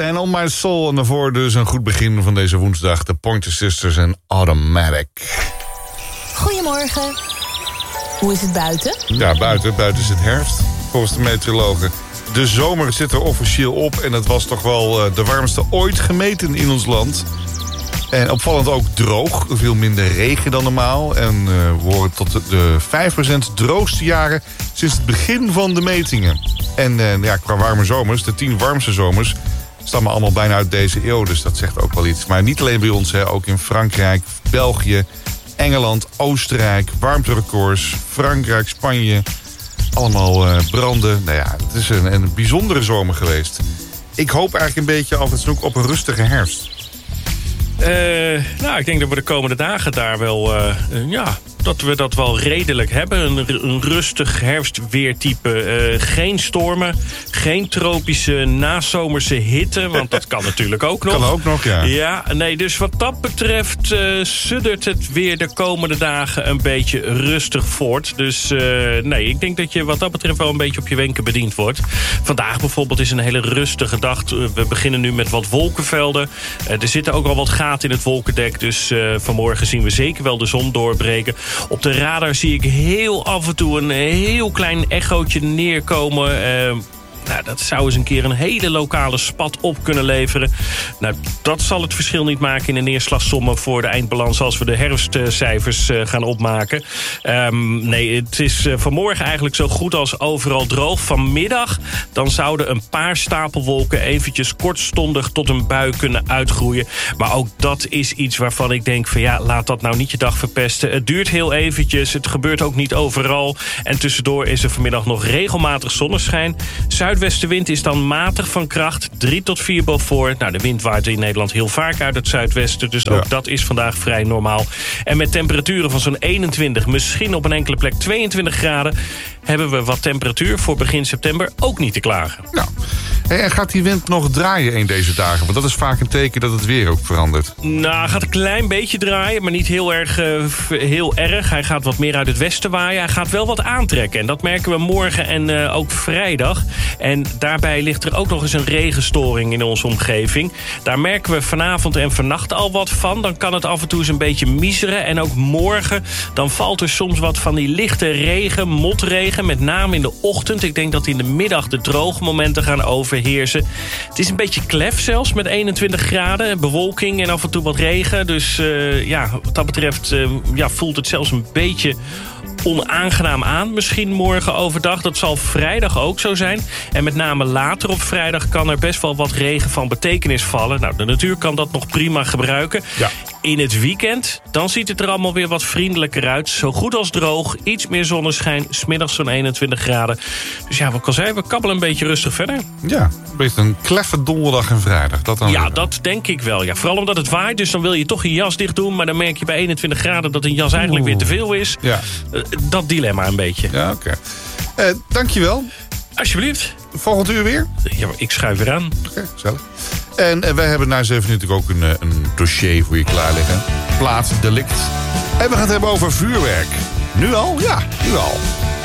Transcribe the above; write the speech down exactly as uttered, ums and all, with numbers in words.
en On My Soul. En daarvoor dus een goed begin van deze woensdag. De Pointer Sisters en Automatic. Goedemorgen. Hoe is het buiten? Ja, buiten. Buiten is het herfst, volgens de meteorologen. De zomer zit er officieel op. En het was toch wel de warmste ooit gemeten in ons land. En opvallend ook droog. Veel minder regen dan normaal. En uh, we horen tot de vijf procent droogste jaren sinds het begin van de metingen. En uh, ja, qua warme zomers, de tien warmste zomers, stammen allemaal bijna uit deze eeuw. Dus dat zegt ook wel iets. Maar niet alleen bij ons, hè, ook in Frankrijk, België, Engeland, Oostenrijk, warmterecords, Frankrijk, Spanje. Allemaal uh, branden. Nou ja, het is een, een bijzondere zomer geweest. Ik hoop eigenlijk een beetje altijd zoek op een rustige herfst. Uh, nou, ik denk dat we de komende dagen daar wel, uh, uh, ja, dat we dat wel redelijk hebben. Een, een rustig herfstweertype. Uh, geen stormen, geen tropische nazomerse hitte, want dat kan natuurlijk ook nog. Kan ook nog, ja. Ja, nee, dus wat dat betreft uh, suddert het weer de komende dagen een beetje rustig voort. Dus uh, nee, ik denk dat je wat dat betreft wel een beetje op je wenken bediend wordt. Vandaag bijvoorbeeld is een hele rustige dag. We beginnen nu met wat wolkenvelden. Uh, er zitten ook al wat gaten in het wolkendek, dus uh, vanmorgen zien we zeker wel de zon doorbreken. Op de radar zie ik heel af en toe een heel klein echootje neerkomen. Uh, Nou, dat zou eens een keer een hele lokale spat op kunnen leveren. Nou, dat zal het verschil niet maken in de neerslagsommen voor de eindbalans als we de herfstcijfers uh, gaan opmaken. Um, nee, het is uh, vanmorgen eigenlijk zo goed als overal droog. Vanmiddag dan zouden een paar stapelwolken eventjes kortstondig tot een bui kunnen uitgroeien. Maar ook dat is iets waarvan ik denk van ja, laat dat nou niet je dag verpesten. Het duurt heel eventjes, het gebeurt ook niet overal. En tussendoor is er vanmiddag nog regelmatig zonneschijn. Zuidwestenwind is dan matig van kracht, drie tot vier Beaufort. Nou, de wind waait in Nederland heel vaak uit het zuidwesten, dus ook ja. dat is vandaag vrij normaal. En met temperaturen van zo'n eenentwintig, misschien op een enkele plek tweeëntwintig graden... hebben we wat temperatuur voor begin september ook niet te klagen. Nou, en gaat die wind nog draaien in deze dagen? Want dat is vaak een teken dat het weer ook verandert. Nou, hij gaat een klein beetje draaien, maar niet heel erg, uh, heel erg. Hij gaat wat meer uit het westen waaien. Hij gaat wel wat aantrekken. En dat merken we morgen en uh, ook vrijdag. En daarbij ligt er ook nog eens een regenstoring in onze omgeving. Daar merken we vanavond en vannacht al wat van. Dan kan het af en toe eens een beetje miseren. En ook morgen, dan valt er soms wat van die lichte regen, motregen. Met name in de ochtend. Ik denk dat in de middag de droge momenten gaan overheersen. Het is een beetje klef zelfs met eenentwintig graden. Bewolking en af en toe wat regen. Dus uh, ja, wat dat betreft uh, ja, voelt het zelfs een beetje onaangenaam aan. Misschien morgen overdag. Dat zal vrijdag ook zo zijn. En met name later op vrijdag kan er best wel wat regen van betekenis vallen. Nou, de natuur kan dat nog prima gebruiken. Ja. In het weekend, dan ziet het er allemaal weer wat vriendelijker uit. Zo goed als droog, iets meer zonneschijn. 's Middags zo'n eenentwintig graden. Dus ja, wat ik al zei, we kabbelen een beetje rustig verder. Ja, een beetje een kleffe donderdag en vrijdag. Dat dan ja, weer. dat denk ik wel. Ja, vooral omdat het waait, dus dan wil je toch je jas dicht doen. Maar dan merk je bij eenentwintig graden dat een jas eigenlijk Oeh. weer te veel is. Ja. Uh, dat dilemma een beetje. Ja, oké. Okay. Uh, dankjewel. Alsjeblieft. Volgend uur weer? Ja, maar ik schuif weer aan. Oké, okay, gezellig. En uh, wij hebben na zeven natuurlijk ook een, een dossier voor je klaar liggen. Plaatsdelict. En we gaan het hebben over vuurwerk. Nu al? Ja, nu al.